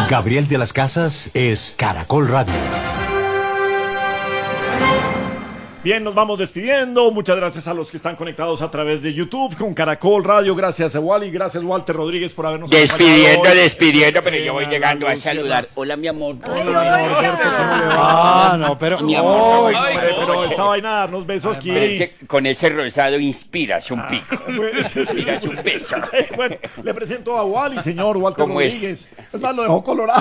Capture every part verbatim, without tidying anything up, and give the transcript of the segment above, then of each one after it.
Gabriel de las Casas es Caracol Radio. Bien, nos vamos despidiendo. Muchas gracias a los que están conectados a través de YouTube con Caracol Radio. Gracias a Wally, gracias Walter Rodríguez por habernos Despidiendo, despidiendo, pero yo voy llegando a saludar. Hola, mi amor. Ah, no, pero mi amor. Oh, ay, no, pero esta vaina de darnos besos aquí. Pero es que con ese rosado inspiras un pico. Inspiras un beso. Bueno, le presento a Wally, señor Walter ¿Cómo Rodríguez. Es? es más, lo dejó colorado.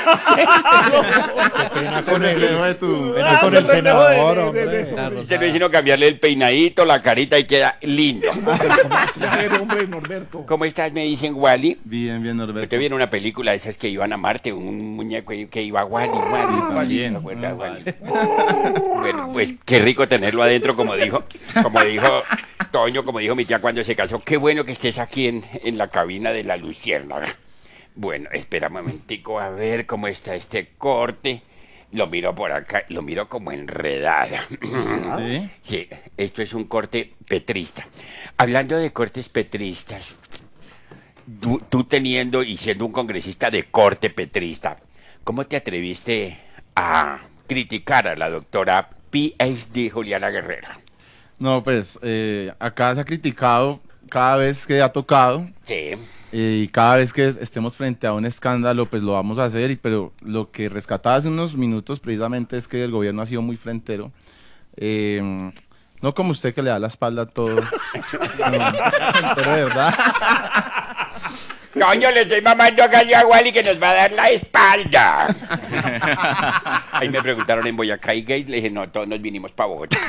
Qué pena con el de tu, pena con el senador, hombre. Usted no es sino cambiarle el peinadito, la carita y queda lindo. Hombre, Norberto. ¿Cómo estás? Me dicen Wally. Bien, bien, Norberto. Usted viene una película de esas que iban a Marte, un muñeco que iba Wally, Wally, Wally. Bien. ¿No acuerdas, Wally? Bueno, pues qué rico tenerlo adentro, como dijo, como dijo Toño, como dijo mi tía cuando se casó. Qué bueno que estés aquí en, en la cabina de la Luciérnaga. Bueno, espera un momentico a ver cómo está este corte. Lo miro por acá, lo miro como enredado. ¿Sí? Sí, esto es un corte petrista. Hablando de cortes petristas, tú, tú teniendo y siendo un congresista de corte petrista, ¿cómo te atreviste a criticar a la doctora P H D Juliana Guerrero? No, pues eh, acá se ha criticado cada vez que ha tocado. Sí. Eh, y cada vez que estemos frente a un escándalo, pues lo vamos a hacer. Y, pero lo que rescataba hace unos minutos precisamente es que el gobierno ha sido muy frentero. Eh, no como usted que le da la espalda a todo. No, pero de verdad. Coño, le estoy mamando a Gallo a Wally que nos va a dar la espalda. Ahí me preguntaron en Boyacá y gays, le dije, no, todos nos vinimos para Bogotá.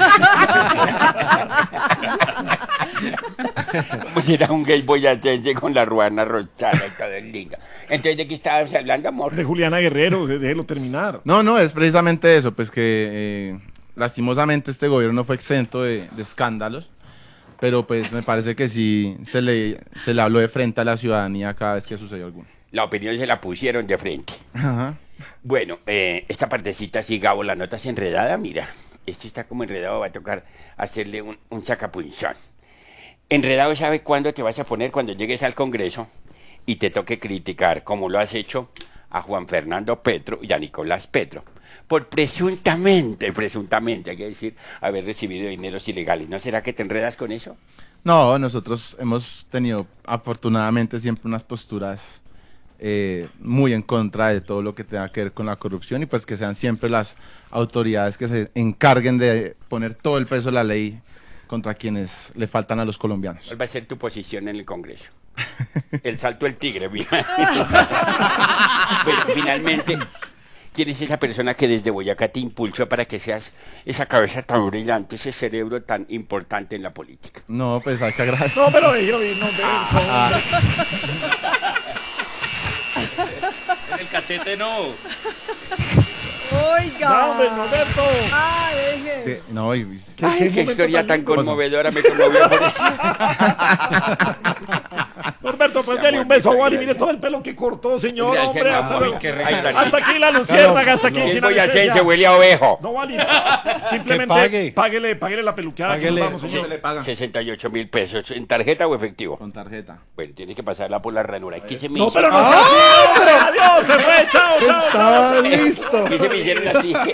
Pues era un gay boyacense con la ruana rosada y todo el lindo. Entonces, ¿de qué estabas hablando, amor? De Juliana Guerrero, déjelo terminar. No, no, es precisamente eso, pues que eh, lastimosamente este gobierno no fue exento de, de escándalos. Pero pues me parece que sí se le, se le habló de frente a la ciudadanía cada vez que sucedió alguno. La opinión se la pusieron de frente. Ajá. Bueno, eh, esta partecita sí, Gabo, la nota es enredada, mira. Esto está como enredado, va a tocar hacerle un, un sacapunzón. Enredado, ¿sabe cuándo te vas a poner? Cuando llegues al Congreso y te toque criticar, como lo has hecho a Juan Fernando Petro y a Nicolás Petro, por presuntamente, presuntamente, hay que decir, haber recibido dineros ilegales. ¿No será que te enredas con eso? No, nosotros hemos tenido afortunadamente siempre unas posturas eh, muy en contra de todo lo que tenga que ver con la corrupción y pues que sean siempre las autoridades que se encarguen de poner todo el peso de la ley contra quienes le faltan a los colombianos. ¿Cuál va a ser tu posición en el Congreso? El salto del tigre, mira. Bueno, finalmente, ¿quién es esa persona que desde Boyacá te impulsó para que seas esa cabeza tan brillante, ese cerebro tan importante en la política? No, pues hay que agradecer. No, pero yo no, Ah, En el cachete no. Oiga. No, hombre, Norberto. Ah, deje. que- no, y- Ay, qué momento historia tan tan lindo. conmovedora me conmovió por esto. Norberto, pues Mi dale amor, un beso a muchas Wally. gracias. Mire todo el pelo que cortó, señor. Gracias, Hombre, mi hasta, amor, luego. qué rico. Hasta aquí la luciérnaga, hasta aquí Es sin boyacense, anestesia. huele a ovejo. No, Wally, simplemente Que pague. páguele, páguele la peluqueada. que nos vamos, ¿cómo señor. se le paga? sesenta y ocho mil pesos. ¿En tarjeta o efectivo? Con tarjeta. Bueno, tienes que pasarla por la ranura. ¿Qué se me No, hizo? pero no sea así, hombre. Adiós, se fue. Chao, chao, chao. Está listo. ¿Qué se me hicieron así?